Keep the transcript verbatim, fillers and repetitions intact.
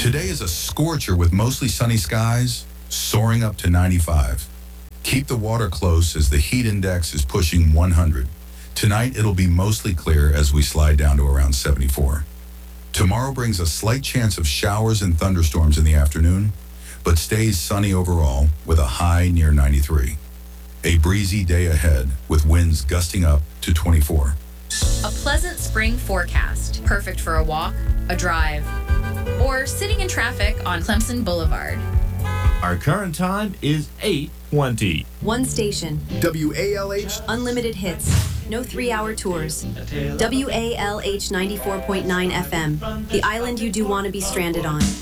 Today is a scorcher with mostly sunny skies, soaring up to ninety-five. Keep the water close as the heat index is pushing one hundred. Tonight it'll be mostly clear as we slide down to around seventy-four. Tomorrow brings a slight chance of showers and thunderstorms in the afternoon, but stays sunny overall with a high near ninety-three. A breezy day ahead with winds gusting up to twenty-four. A pleasant spring forecast, perfect for a walk, a drive, or sitting in traffic on Clemson Boulevard. Our current time is eight twenty. One station. W A L H. Unlimited hits. No three-hour tours. W A L H ninety-four point nine F M. The island you do want to be stranded on.